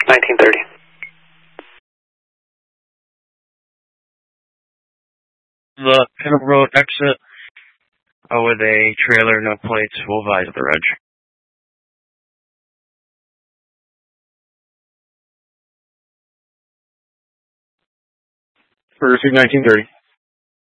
1930. The Pinnacle Road exit with a trailer, no plates, full advise of the reg. Receive 1930.